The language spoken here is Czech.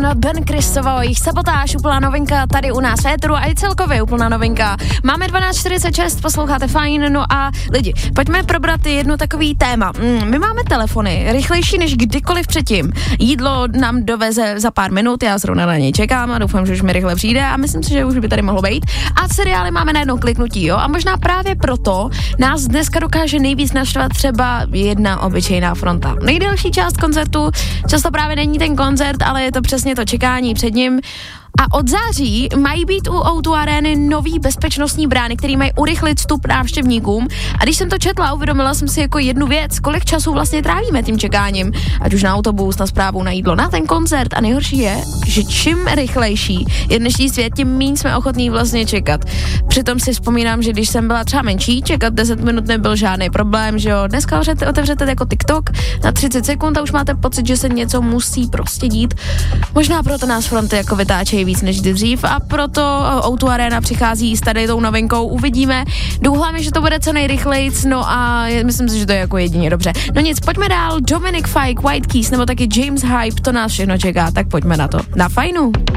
John, Ben Christovo, jejich Sabotáž, úplná novinka tady u nás v éteru a i celkově úplná novinka. Máme 12:46, posloucháte Fajn, no a lidi, pojďme probrat jedno takový téma. My máme telefony, rychlejší než kdykoliv předtím. Jídlo nám doveze za pár minut, já zrovna na něj čekám a doufám, že už mi rychle přijde a myslím si, že už by tady mohlo být. A seriály máme na jedno kliknutí, jo? A možná právě proto nás dneska dokáže nejvíc naštvat třeba jedna obyčejná fronta. Nejdelší část koncertu často právě není ten koncert, ale je to přesně to čekání před ním. A od září mají být u O2 Areny nový bezpečnostní brány, které mají urychlit vstup návštěvníkům. A když jsem to četla, uvědomila jsem si jako jednu věc, kolik času vlastně trávíme tím čekáním, ať už na autobus, na správu, na jídlo, na ten koncert. A nejhorší je, že čím rychlejší je dnešní svět, tím méně jsme ochotní vlastně čekat. Přitom si vzpomínám, že když jsem byla třeba menší, čekat 10 minut nebyl žádný problém, že jo. Dneska otevřete jako TikTok na 30 sekund a už máte pocit, že se něco musí prostě dít. Možná proto nás fronty jako vytáčejí víc než dřív a proto O2 Arena přichází s tady tou novinkou. Uvidíme. Doufáme, že to bude co nejrychlejc, no a myslím si, že to je jako jedině dobře. No nic, pojďme dál. Dominic Fike, White Keys nebo taky James Hype, to nás všechno čeká, tak pojďme na to. Na Fajnu.